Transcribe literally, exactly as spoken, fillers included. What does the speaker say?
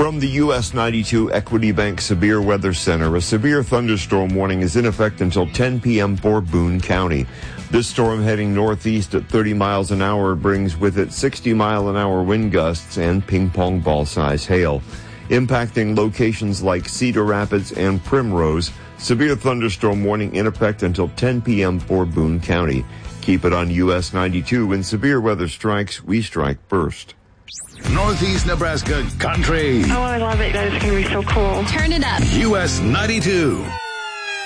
From the U S ninety-two Equity Bank Severe Weather Center, a severe thunderstorm warning is in effect until ten p.m. for Boone County. This storm heading northeast at thirty miles an hour brings with it sixty mile an hour wind gusts and ping pong ball size hail. Impacting locations like Cedar Rapids and Primrose, severe thunderstorm warning in effect until ten p.m. for Boone County. Keep it on U S ninety-two. When severe weather strikes, we strike first. Northeast Nebraska Country. Oh, I love it. That is going to be so cool. Turn it up. U S ninety-two.